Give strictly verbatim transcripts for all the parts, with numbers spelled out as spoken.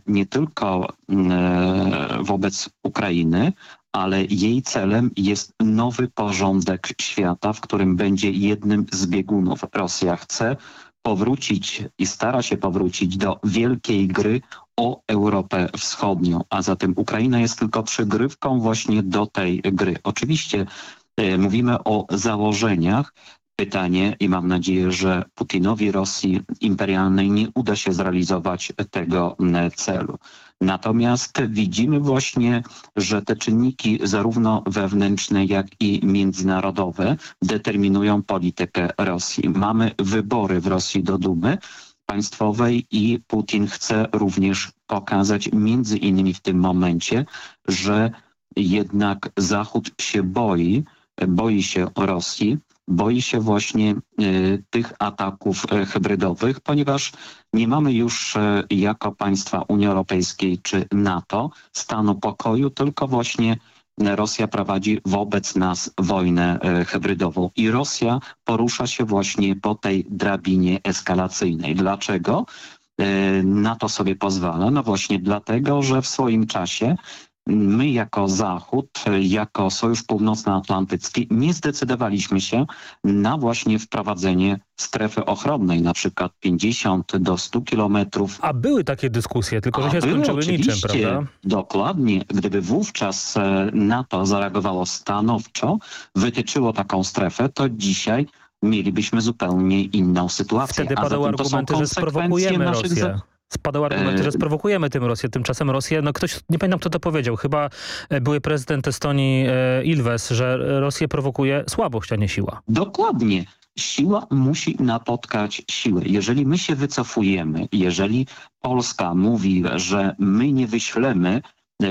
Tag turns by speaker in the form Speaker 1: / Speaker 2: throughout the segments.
Speaker 1: nie tylko wobec Ukrainy, ale jej celem jest nowy porządek świata, w którym będzie jednym z biegunów. Rosja chce powrócić i stara się powrócić do wielkiej gry o Europę Wschodnią, a zatem Ukraina jest tylko przygrywką właśnie do tej gry. Oczywiście e, mówimy o założeniach. Pytanie i mam nadzieję, że Putinowi Rosji imperialnej nie uda się zrealizować tego celu. Natomiast widzimy właśnie, że te czynniki zarówno wewnętrzne, jak i międzynarodowe determinują politykę Rosji. Mamy wybory w Rosji do Dumy Państwowej i Putin chce również pokazać między innymi w tym momencie, że jednak Zachód się boi, boi się Rosji, boi się właśnie y, tych ataków y, hybrydowych, ponieważ nie mamy już y, jako państwa Unii Europejskiej czy NATO stanu pokoju, tylko właśnie Rosja prowadzi wobec nas wojnę y, hybrydową i Rosja porusza się właśnie po tej drabinie eskalacyjnej. Dlaczego y, na to sobie pozwala? No właśnie dlatego, że w swoim czasie my jako Zachód, jako Sojusz Północnoatlantycki nie zdecydowaliśmy się na właśnie wprowadzenie strefy ochronnej, na przykład pięćdziesiąt do stu kilometrów.
Speaker 2: A były takie dyskusje, tylko że się
Speaker 1: były,
Speaker 2: skończyły niczym,
Speaker 1: oczywiście,
Speaker 2: prawda?
Speaker 1: Dokładnie. Gdyby wówczas NATO zareagowało stanowczo, wytyczyło taką strefę, to dzisiaj mielibyśmy zupełnie inną sytuację.
Speaker 2: Wtedy
Speaker 1: A
Speaker 2: padały
Speaker 1: zatem to są
Speaker 2: argumenty, że
Speaker 1: konsekwencje
Speaker 2: sprowokujemy
Speaker 1: naszych
Speaker 2: Rosję.
Speaker 1: za-
Speaker 2: Spadał argument, że sprowokujemy tym Rosję. Tymczasem Rosję, no ktoś, nie pamiętam kto to powiedział, chyba e, były prezydent Estonii e, Ilves, że Rosję prowokuje słabość, a nie siła.
Speaker 1: Dokładnie. Siła musi napotkać siłę. Jeżeli my się wycofujemy, jeżeli Polska mówi, że my nie wyślemy e,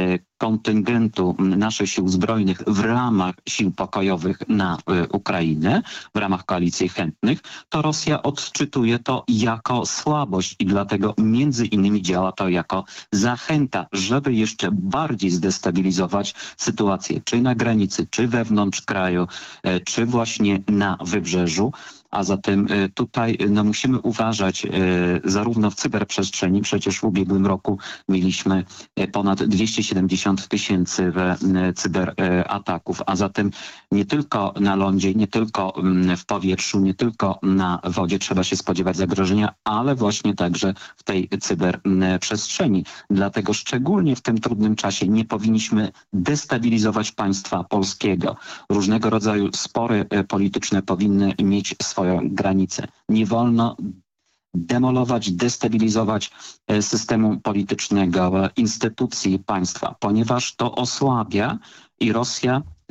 Speaker 1: kontyngentu naszych sił zbrojnych w ramach sił pokojowych na e, Ukrainę, w ramach koalicji chętnych, to Rosja odczytuje to jako słabość i dlatego między innymi działa to jako zachęta, żeby jeszcze bardziej zdestabilizować sytuację, czy na granicy, czy wewnątrz kraju, e, czy właśnie na wybrzeżu. A zatem e, tutaj no, musimy uważać e, zarówno w cyberprzestrzeni, przecież w ubiegłym roku mieliśmy e, ponad dwieście siedemdziesiąt tysięcy e, cyberataków, a zatem nie tylko na lądzie, nie tylko m, w powietrzu, nie tylko na wodzie trzeba się spodziewać zagrożenia, ale właśnie także w tej cyberprzestrzeni. Dlatego szczególnie w tym trudnym czasie nie powinniśmy destabilizować państwa polskiego. Różnego rodzaju spory e, polityczne powinny mieć swoją granicę. Nie wolno demolować, destabilizować e, systemu politycznego, e, instytucji państwa, ponieważ to osłabia i Rosja e,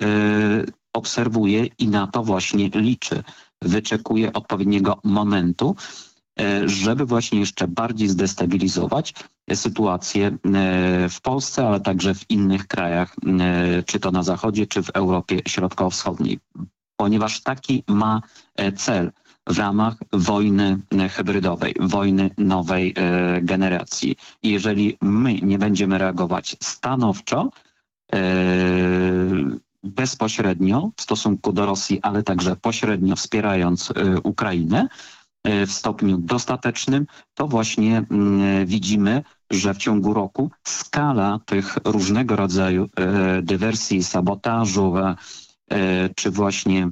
Speaker 1: obserwuje i na to właśnie liczy. Wyczekuje odpowiedniego momentu, e, żeby właśnie jeszcze bardziej zdestabilizować sytuację e, w Polsce, ale także w innych krajach, e, czy to na Zachodzie, czy w Europie Środkowo-Wschodniej. Ponieważ taki ma e, cel w ramach wojny e, hybrydowej, wojny nowej e, generacji. I jeżeli my nie będziemy reagować stanowczo, e, bezpośrednio w stosunku do Rosji, ale także pośrednio wspierając e, Ukrainę e, w stopniu dostatecznym, to właśnie m, widzimy, że w ciągu roku skala tych różnego rodzaju e, dywersji, sabotażu, e, czy właśnie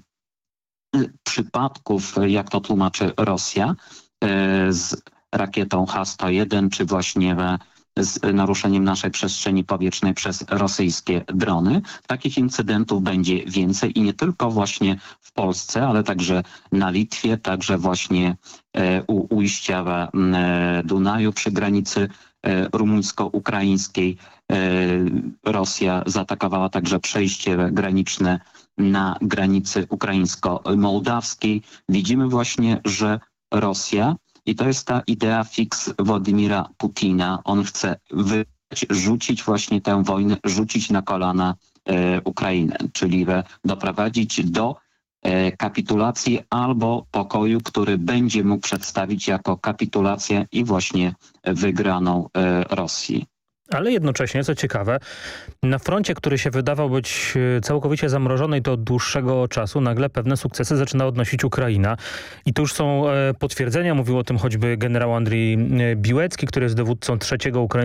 Speaker 1: przypadków, jak to tłumaczy Rosja, z rakietą H sto jeden, czy właśnie z naruszeniem naszej przestrzeni powietrznej przez rosyjskie drony. Takich incydentów będzie więcej i nie tylko właśnie w Polsce, ale także na Litwie, także właśnie u ujścia w Dunaju przy granicy rumuńsko-ukraińskiej. Rosja zaatakowała także przejście graniczne na granicy ukraińsko-mołdawskiej. Widzimy właśnie, że Rosja, i to jest ta idea fix Władimira Putina, on chce wybrać, rzucić właśnie tę wojnę, rzucić na kolana e, Ukrainę, czyli e, doprowadzić do e, kapitulacji albo pokoju, który będzie mógł przedstawić jako kapitulację i właśnie wygraną e, Rosji.
Speaker 2: Ale jednocześnie, co ciekawe, na froncie, który się wydawał być całkowicie zamrożony i to od dłuższego czasu, nagle pewne sukcesy zaczyna odnosić Ukraina. I to już są potwierdzenia, mówił o tym choćby generał Andrii Biłecki, który jest dowódcą trzeciego Ukraińskiego